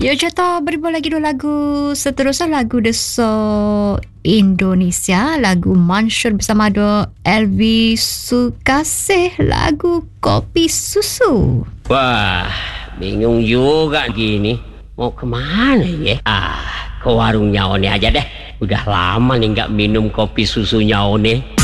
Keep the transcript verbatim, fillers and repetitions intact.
Ya, contoh beribu lagi dua lagu seterusnya, lagu Desa Indonesia, lagu Mansur bersama do Elvi Sukasih, lagu Kopi Susu. Wah, bingung juga gini. Mau kemana ya? Ah, ke warung Nyaone aja deh. Udah lama nih nggak minum kopi susu Nyaone.